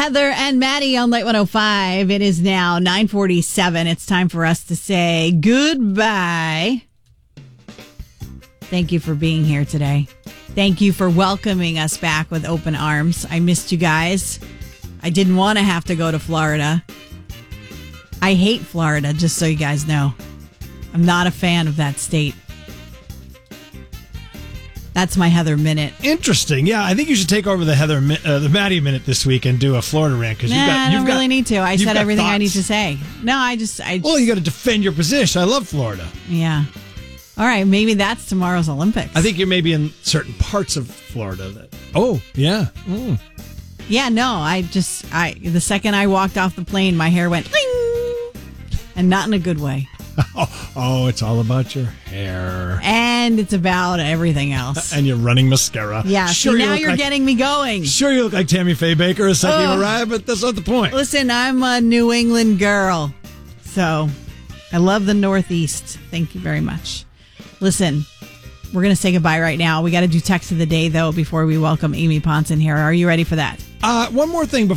Heather and Maddie on Light 105. It is now 9:47. It's time for us to say goodbye. Thank you for being here today. Thank you for welcoming us back with open arms. I missed you guys. I didn't want to have to go to Florida. I hate Florida, just so you guys know. I'm not a fan of that state. That's my Heather Minute. Interesting. Yeah, I think you should take over the Maddie Minute this week and do a Florida rant. Because I don't really need to. I said everything I need to say. No, I just. Well, you got to defend your position. I love Florida. Yeah. All right, maybe that's tomorrow's Olympics. I think you may be in certain parts of Florida that. Oh, yeah. Mm. Yeah, no, the second I walked off the plane, my hair went ding, and not in a good way. Oh, it's all about your hair. And it's about everything else. And you're running mascara. Yeah, sure. Now you're getting me going. Sure, you look like Tammy Faye Baker or Saki Mariah, but that's not the point. Listen, I'm a New England girl, so I love the Northeast. Thank you very much. Listen, we're going to say goodbye right now. We got to do text of the day, though, before we welcome Amy Ponson here. Are you ready for that? One more thing